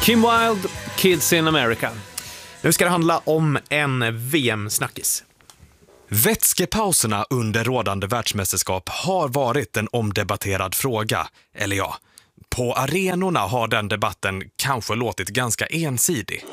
Kim Wilde, Kids in America. Nu ska det handla om en VM-snackis. Vätskepauserna under rådande världsmästerskap har varit en omdebatterad fråga. Eller ja, på arenorna har den debatten kanske låtit ganska ensidig.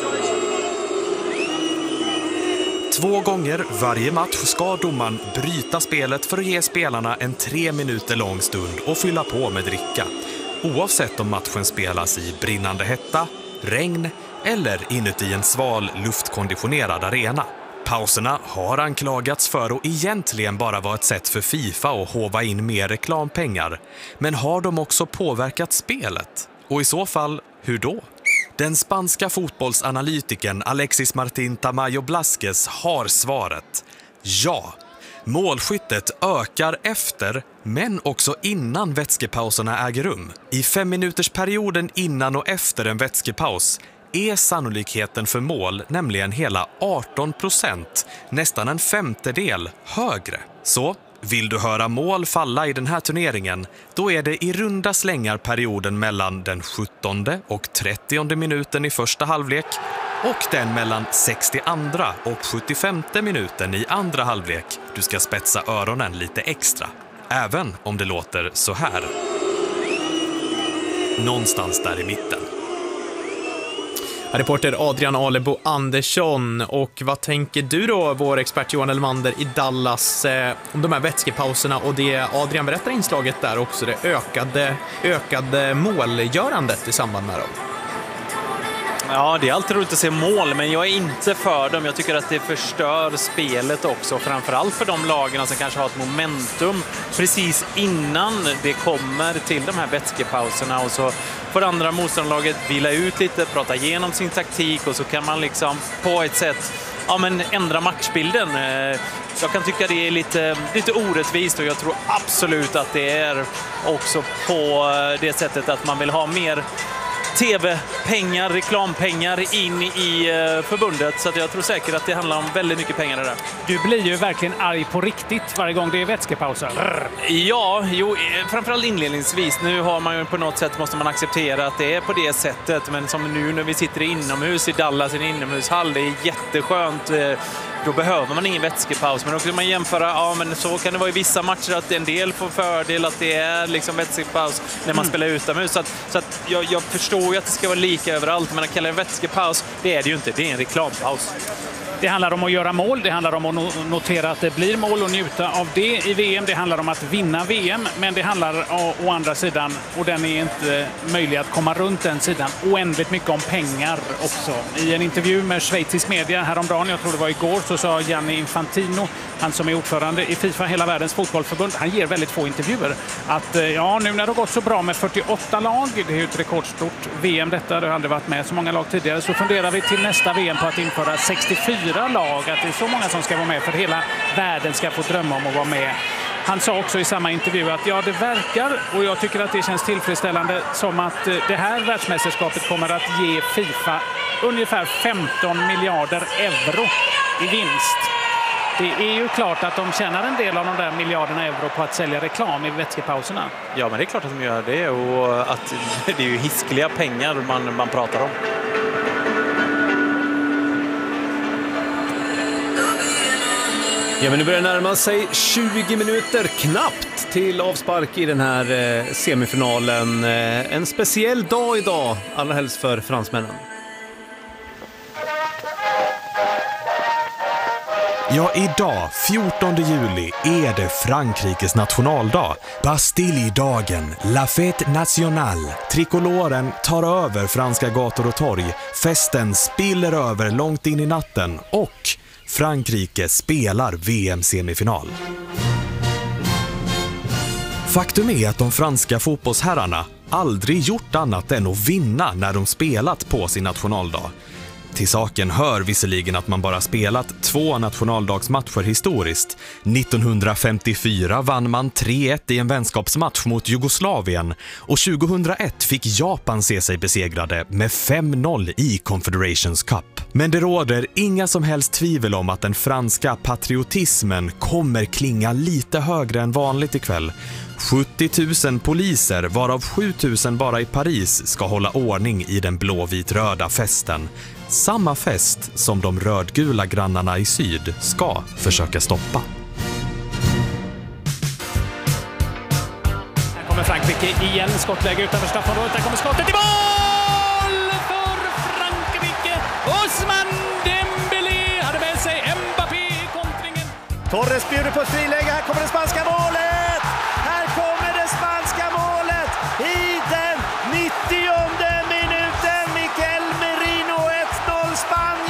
2 gånger varje match ska domaren bryta spelet för att ge spelarna en 3 minuter lång stund och fylla på med dricka. Oavsett om matchen spelas i brinnande hetta, regn eller inuti en sval luftkonditionerad arena. Pauserna har anklagats för att egentligen bara vara ett sätt för FIFA att håva in mer reklampengar. Men har de också påverkat spelet? Och i så fall, hur då? Den spanska fotbollsanalytikern Alexis Martín Tamayo Blasquez har svaret. Ja, målskyttet ökar efter, men också innan vätskepauserna äger rum. I 5-minutersperioden innan och efter en vätskepaus är sannolikheten för mål nämligen hela 18%, nästan en femtedel högre. Så, vill du höra mål falla i den här turneringen, då är det i runda slängar perioden mellan den 17:e och 30:e minuten i första halvlek och den mellan 62:a och 75:e minuten i andra halvlek du ska spetsa öronen lite extra. Även om det låter så här. Någonstans där i mitten. Reporter Adrian Alebo Andersson. Och vad tänker du då, vår expert Johan Elmander i Dallas, om de här vätskepauserna och det Adrian berättar i inslaget där också, det ökade målgörandet i samband med dem? Ja, det är alltid roligt att se mål, men jag är inte för dem. Jag tycker att det förstör spelet också, framförallt för de lagarna som kanske har ett momentum precis innan det kommer till de här vätskepauserna, och så får andra motståndarlaget vila ut lite, prata igenom sin taktik, och så kan man liksom på ett sätt ändra matchbilden. Jag kan tycka det är lite orättvist, och jag tror absolut att det är också på det sättet att man vill ha mer TV-pengar, reklampengar in i förbundet. Så att jag tror säkert att det handlar om väldigt mycket pengar där. Du blir ju verkligen arg på riktigt varje gång det är vätskepauser. Ja, framförallt inledningsvis. Nu har man ju på något sätt, måste man acceptera att det är på det sättet. Men som nu när vi sitter inomhus i Dallas i en inomhushall, det är jätteskönt. Då behöver man ingen vätskepaus. Men då kan man jämföra, men så kan det vara i vissa matcher att en del får fördel att det är liksom vätskepaus när man spelar utomhus. Så att jag förstår ju att det ska vara lika överallt, men att kalla det en vätskepaus, det är det ju inte. Det är en reklampaus. Det handlar om att göra mål, det handlar om att notera att det blir mål och njuta av det i VM. Det handlar om att vinna VM, men det handlar å andra sidan, och den är inte möjlig att komma runt den sidan, oändligt mycket om pengar också. I en intervju med schweizisk media häromdagen, jag tror det var igår, så sa Gianni Infantino, han som är ordförande i FIFA, hela världens fotbollförbund, han ger väldigt få intervjuer, att nu när det har gått så bra med 48 lag, det är ju ett rekordstort VM detta, det har aldrig varit med så många lag tidigare, så funderar vi till nästa VM på att införa 64 lag, att det är så många som ska vara med för hela världen ska få drömma om att vara med. Han sa också i samma intervju att det verkar, och jag tycker att det känns tillfredsställande, som att det här världsmästerskapet kommer att ge FIFA ungefär 15 miljarder euro i vinst. Det är ju klart att de tjänar en del av de där miljarderna euro på att sälja reklam i vätskepauserna. Ja, men det är klart att de gör det, och att det är ju hiskliga pengar man pratar om. Ja, men nu börjar det närma sig 20 minuter knappt till avspark i den här semifinalen. En speciell dag idag, allra helst för fransmännen. Ja, idag, 14 juli, är det Frankrikes nationaldag. Bastille-dagen, La Fête Nationale. Trikoloren tar över franska gator och torg. Festen spiller över långt in i natten och Frankrike spelar VM-semifinal. Faktum är att de franska fotbollsherrarna aldrig gjort annat än att vinna när de spelat på sin nationaldag. Till saken hör visserligen att man bara spelat 2 nationaldagsmatcher historiskt. 1954 vann man 3-1 i en vänskapsmatch mot Jugoslavien, och 2001 fick Japan se sig besegrade med 5-0 i Confederations Cup. Men det råder inga som helst tvivel om att den franska patriotismen kommer klinga lite högre än vanligt ikväll. 70 000 poliser, varav 7 000 bara i Paris, ska hålla ordning i den blåvit-röda festen. Samma fest som de rödgula grannarna i syd ska försöka stoppa. Här kommer Frankrike igen, skottläge utanför straffområdet. Här kommer skottet i mål för Frankrike. Ousmane Dembélé hade med sig Mbappé i kontringen. Torres bjuder på ett friläge.